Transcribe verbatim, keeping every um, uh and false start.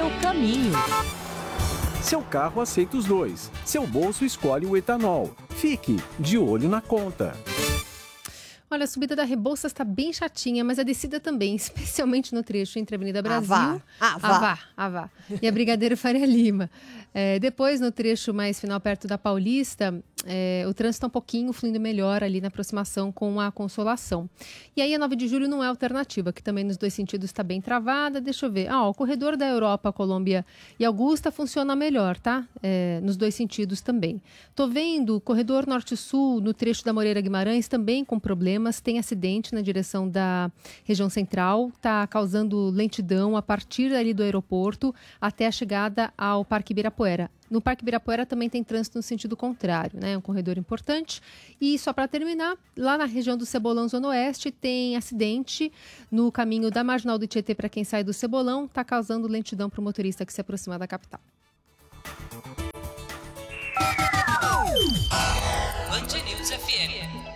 seu caminho. Seu carro aceita os dois. Seu bolso escolhe o etanol. Fique de olho na conta. Olha, a subida da Rebouças está bem chatinha, mas a descida também, especialmente no trecho entre a Avenida Brasil, Avá, Avá. Avá, Avá, e a Brigadeiro Faria Lima. É, depois, no trecho mais final, perto da Paulista, é, o trânsito está um pouquinho fluindo melhor ali na aproximação com a Consolação. E aí a nove de julho não é alternativa, que também nos dois sentidos está bem travada. Deixa eu ver. Ah, ó, o corredor da Europa, Colômbia e Augusta funciona melhor, tá? É, nos dois sentidos também. Tô vendo o corredor norte-sul, no trecho da Moreira Guimarães, também com problemas. Tem acidente na direção da região central, está causando lentidão a partir ali do aeroporto até a chegada ao Parque Ibirapuera. No Parque Ibirapuera também tem trânsito no sentido contrário, né? É um corredor importante. E só para terminar, lá na região do Cebolão, Zona Oeste, tem acidente no caminho da Marginal do Tietê para quem sai do Cebolão, está causando lentidão para o motorista que se aproxima da capital. Band News F M.